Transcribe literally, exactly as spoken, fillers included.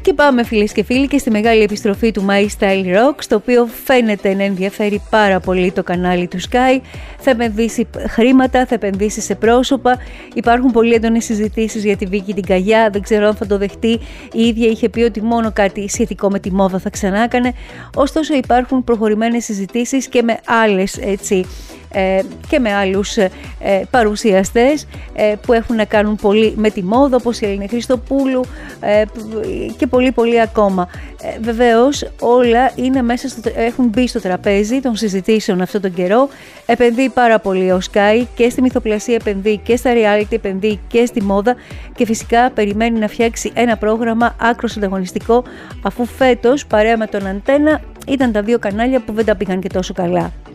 Και πάμε φίλες και φίλοι και στη μεγάλη επιστροφή του My Style Rock, στο οποίο φαίνεται να ενδιαφέρει πάρα πολύ το κανάλι του Sky. Θα επενδύσει χρήματα, θα επενδύσει σε πρόσωπα. Υπάρχουν πολύ έντονες συζητήσεις για τη Βίκη την Καγιά, δεν ξέρω αν θα το δεχτεί. Η ίδια είχε πει ότι μόνο κάτι σχετικό με τη μόδα θα ξανά έκανε. Ωστόσο υπάρχουν προχωρημένες συζητήσεις και με άλλες έτσι, ε, και με άλλους ε, παρουσιαστές ε, που έχουν να κάνουν πολύ με τη μόδα, όπως η Ελένη Χριστοπούλου ε, και πολύ πολύ ακόμα. Ε, βεβαίως όλα είναι μέσα στο, έχουν μπει στο τραπέζι των συζητήσεων αυτόν τον καιρό. Επενδύει πάρα πολύ ο Sky και στη μυθοπλασία, επενδύει και στα reality, επενδύει και στη μόδα και φυσικά περιμένει να φτιάξει ένα πρόγραμμα άκρως ανταγωνιστικό, αφού φέτος παρέα με τον Αντένα ήταν τα δύο κανάλια που δεν τα πήγαν και τόσο καλά.